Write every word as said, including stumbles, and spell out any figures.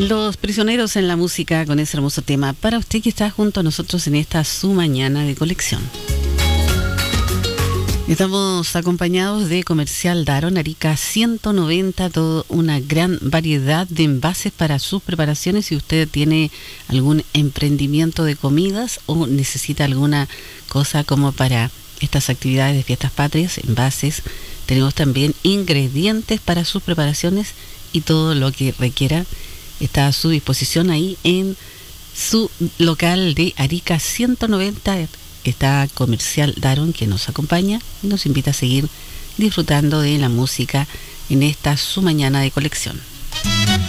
Los Prisioneros en la Música, con ese hermoso tema para usted que está junto a nosotros en esta su mañana de colección. Estamos acompañados de Comercial Daron, Arica ciento noventa, toda una gran variedad de envases para sus preparaciones. Si usted tiene algún emprendimiento de comidas o necesita alguna cosa como para estas actividades de fiestas patrias, envases, tenemos también ingredientes para sus preparaciones y todo lo que requiera está a su disposición ahí en su local de Arica ciento noventa. Está Comercial Daron, que nos acompaña y nos invita a seguir disfrutando de la música en esta su mañana de colección.